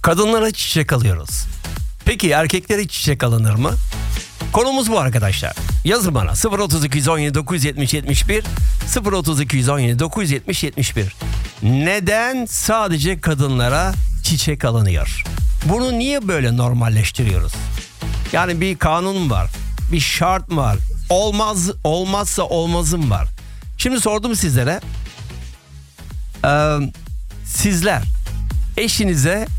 Kadınlara çiçek alıyoruz. Peki erkeklere çiçek alınır mı? Konumuz bu arkadaşlar. Yazın bana 03217 970 71 03217 970 71. Neden sadece kadınlara çiçek alınıyor? Bunu niye böyle normalleştiriyoruz? Yani bir kanun var, bir şart var, olmazsa olmazım var. Şimdi sordum sizlere. Sizler eşinize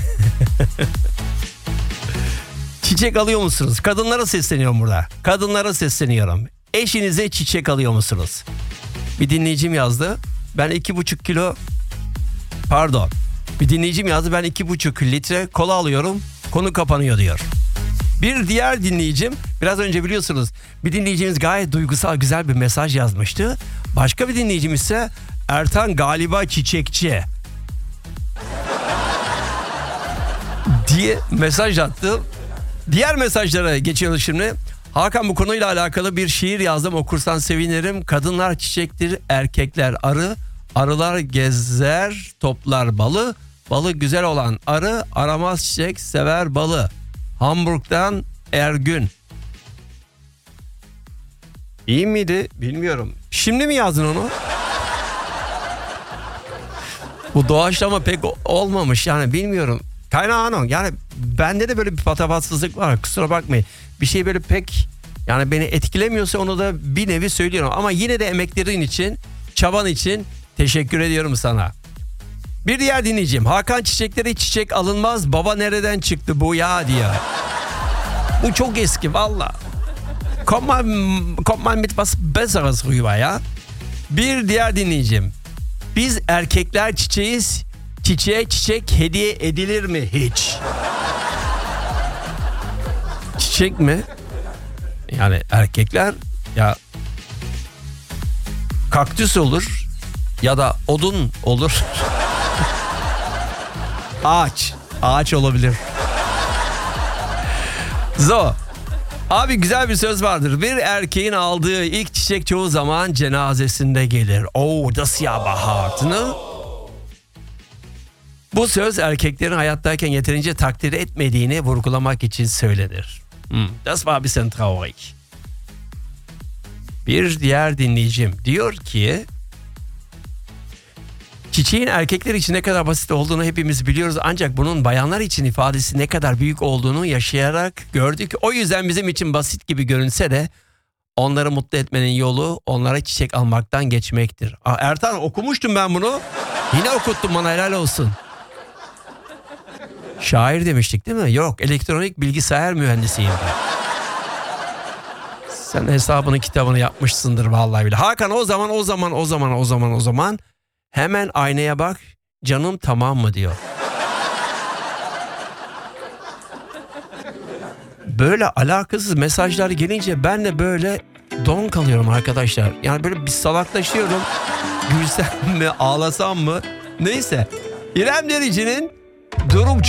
çiçek alıyor musunuz? Kadınlara sesleniyorum burada. Kadınlara sesleniyorum. Eşinize çiçek alıyor musunuz? Bir dinleyicim yazdı. Ben 2,5 kilo pardon. Bir dinleyicim yazdı. Ben 2,5 litre kola alıyorum. Konu kapanıyor diyor. Bir diğer dinleyicim, biraz önce biliyorsunuz bir dinleyicimiz gayet duygusal güzel bir mesaj yazmıştı. Başka bir dinleyicim ise Ertan galiba çiçekçi diye mesaj attı. Diğer mesajlara geçiyoruz şimdi. Hakan, bu konuyla alakalı bir şiir yazdım, okursan sevinirim. Kadınlar çiçektir, erkekler arı. Arılar gezer, toplar balı. Balı güzel olan arı, aramaz çiçek, sever balı. Hamburg'dan Ergün. İyi miydi? Bilmiyorum. Şimdi mi yazdın onu? Bu doğaçlama pek olmamış yani, bilmiyorum. Kaynağın yani bende de böyle bir patavatsızlık var, kusura bakmayın. Bir şey böyle pek yani beni etkilemiyorsa onu da bir nevi söylüyorum. Ama yine de emeklerin için, çaban için teşekkür ediyorum sana. Bir diğer dinleyicim, Hakan çiçeklere çiçek alınmaz, baba nereden çıktı bu ya diye. Bu çok eski valla. Kommt man mit was Besseres rüber ya. Bir diğer dinleyicim, biz erkekler çiçeğiz, çiçeğe çiçek hediye edilir mi hiç? Çiçek mi? Yani erkekler ya kaktüs olur ya da odun olur. Ağaç olabilir. So. Abi güzel bir söz vardır. Bir erkeğin aldığı ilk çiçek çoğu zaman cenazesinde gelir. Oh, das ja hart, ne? Bu söz erkeklerin hayattayken yeterince takdir etmediğini vurgulamak için söylenir. Das war ein bisschen traurig. Bir diğer dinleyicim diyor ki, çiçeğin erkekler için ne kadar basit olduğunu hepimiz biliyoruz, ancak bunun bayanlar için ifadesi ne kadar büyük olduğunu yaşayarak gördük. O yüzden bizim için basit gibi görünse de onları mutlu etmenin yolu onlara çiçek almaktan geçmektir. Ertan, okumuştum ben bunu. Yine okuttun bana, helal olsun. Şair demiştik değil mi? Yok, elektronik bilgisayar mühendisiyim. Sen hesabını kitabını yapmışsındır vallahi bile. Hakan, o zaman hemen aynaya bak, canım tamam mı diyor. Böyle alakasız mesajlar gelince ben de böyle don kalıyorum arkadaşlar. Yani böyle bir salaklaşıyorum. Gülsem mi, ağlasam mı? Neyse. İrem Derici'nin Durum